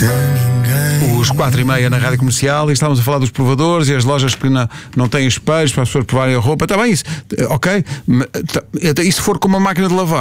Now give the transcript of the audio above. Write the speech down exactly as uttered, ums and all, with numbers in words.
Os quatro e meia na Rádio Comercial e estávamos a falar dos provadores e as lojas que não, não têm espelhos para as pessoas provarem a roupa. Está bem isso, ok? E se for com uma máquina de lavar?